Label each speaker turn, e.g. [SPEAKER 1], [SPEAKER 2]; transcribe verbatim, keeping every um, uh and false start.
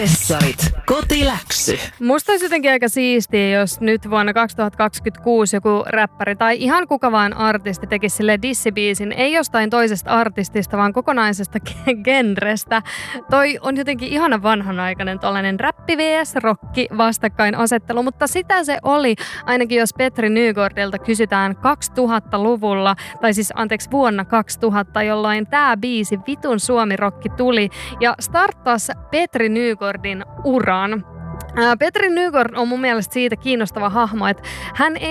[SPEAKER 1] Pessarit, kotiläksy.
[SPEAKER 2] Musta olisi jotenkin aika siistiä, jos nyt vuonna kaksituhattakaksikymmentäkuusi joku räppäri tai ihan kuka vaan artisti tekisi sille dissibiisin, ei jostain toisesta artistista, vaan kokonaisesta genrestä. Toi on jotenkin ihana vanhanaikainen tollainen räppi vs. rokki vastakkainasettelu, mutta sitä se oli, ainakin jos Petri Nygårdilta kysytään kaksituhattaluvulla, tai siis anteeksi vuonna kaksituhatta, jolloin tää biisi Vitun Suomi-rokki tuli ja starttasi Petri Nygårdin uran. Petri Nygård on mun mielestä siitä kiinnostava hahmo, että hän ei